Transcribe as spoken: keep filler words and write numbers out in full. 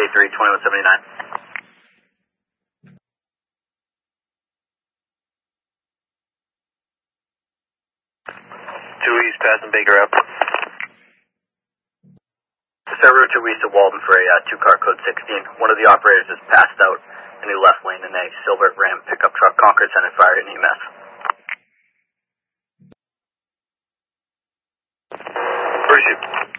eighty-three, twenty-one seventy-nine. Two East, passing Baker up. Server two East at Walden for a uh, two-car code sixteen. One of the operators has passed out in the left lane in a silver Ram pickup truck. Concord sending fire and E M S. Appreciate it.